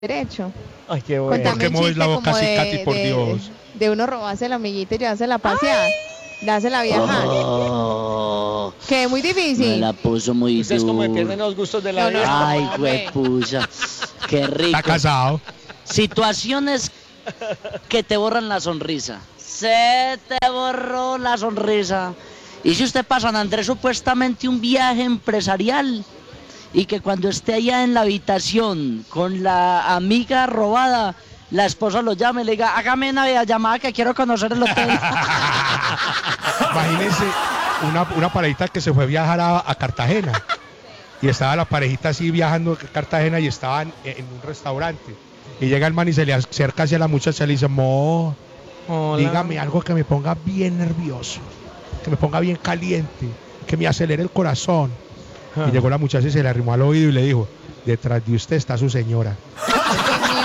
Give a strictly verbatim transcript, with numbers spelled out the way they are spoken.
derecho. Ay, qué Con bueno. ¿Por qué también mueves la chiste boca como así, de- Katy, por de- Dios? De uno robarse la amiguita y llevársela a pasear. Dársela viajar. Oh, Que es muy me difícil. la puso muy Ustedes como me duro. pierden los gustos de la No, no, vida. no. Ay, hombre. huepucha. Qué rico. Está casado. Situaciones que te borran la sonrisa. Se te borró la sonrisa. Y si usted pasa, San Andrés, supuestamente un viaje empresarial, y que cuando esté allá en la habitación con la amiga robada, la esposa lo llame y le diga, hágame una videollamada que quiero conocer el hotel. Imagínense una, una parejita que se fue a viajar a, a Cartagena. Y estaba la parejita así viajando a Cartagena y estaban en, en un restaurante. Y llega el man y se le acerca hacia la muchacha y le dice, amor, Hola. dígame algo que me ponga bien nervioso, que me ponga bien caliente, que me acelere el corazón. Ah. Y llegó la muchacha y se le arrimó al oído y le dijo, detrás de usted está su señora.